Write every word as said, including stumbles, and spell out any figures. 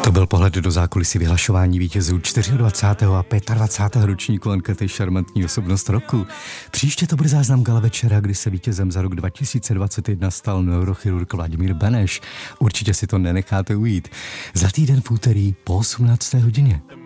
To byl pohled do zákulisí vyhlašování vítězů dvacátého čtvrtého a dvacátého pátého ročníku ankety Šarmantní osobnost roku. Příště to bude záznam gala večera, kdy se vítězem za rok dva tisíce dvacet jedna stal neurochirurg Vladimír Beneš. Určitě si to nenecháte ujít. Za týden v úterý po osmnácté hodině.